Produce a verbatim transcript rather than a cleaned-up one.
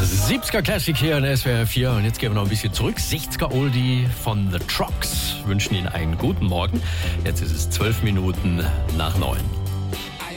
siebziger Classic hier in S W R vier und jetzt gehen wir noch ein bisschen zurück. sechziger Oldie von The Trucks wünschen Ihnen einen guten Morgen. Jetzt ist es zwölf Minuten nach neun.